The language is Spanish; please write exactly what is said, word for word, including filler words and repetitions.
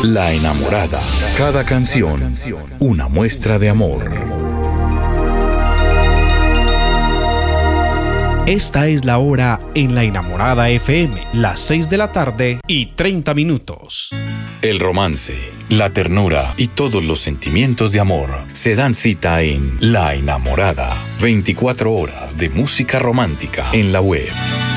La enamorada. Cada canción, una muestra de amor. Esta es la hora en La Enamorada F M, las seis de la tarde y treinta minutos. El romance, la ternura y todos los sentimientos de amor se dan cita en La Enamorada. veinticuatro horas de música romántica en la web.